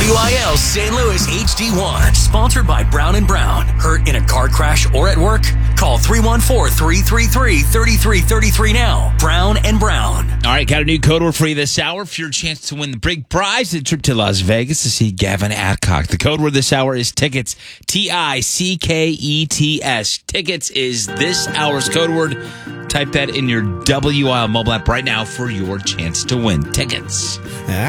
WIL St. Louis HD1. Sponsored by Brown & Brown. Hurt in a car crash or at work? Call 314-333-3333 now. Brown & Brown. All right, got a new code word for you this hour for your chance to win the big prize, a trip to Las Vegas to see Gavin Adcock. The code word this hour is tickets. Tickets. Tickets is this hour's code word. Type that in your WIL mobile app right now for your chance to win tickets.